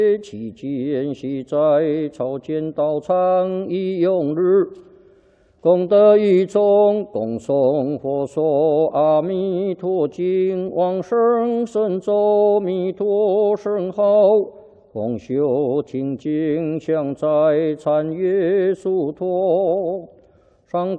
期间系在朝见道场一用日，功德一众，共诵佛说阿弥陀经，往生神咒弥陀圣号，共修听经，向在参阅殊陀。上